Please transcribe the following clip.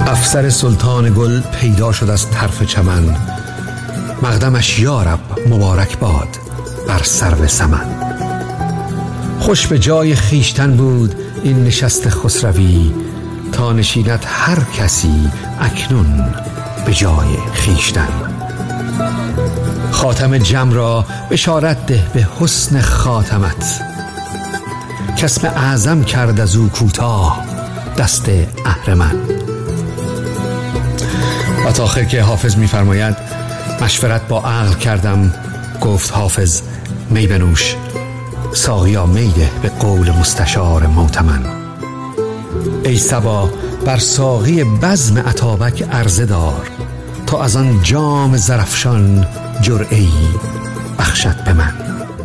افسر سلطان گل پیدا شد از طرف چمن، مقدمش یارب مبارک باد بر سرو سمن. خوش به جای خیشتن بود این نشست خسروی، تا نشیند هر کسی اکنون به جای خیشتن. خاتم جم را بشارت ده به حسن خاتمت، کاسم اعظم کرد از او کوتاه دست اهرمن. و تا آخر که حافظ می‌فرماید مشورت با عقل کردم، گفت حافظ می بنوش، ساقیا می ده به قول مستشار معتمن. ای صبا بر ساقی بزم اتابک عرضه دار، تا از آن جام زرافشان جرعه‌ای بخشد به من.